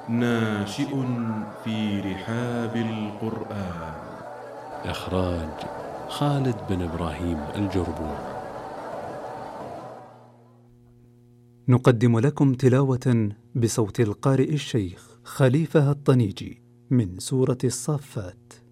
ناشئ في رحاب القرآن. إخراج خالد بن إبراهيم الجربون. نقدم لكم تلاوة بصوت القارئ الشيخ خليفة الطنيجي من سورة الصافات.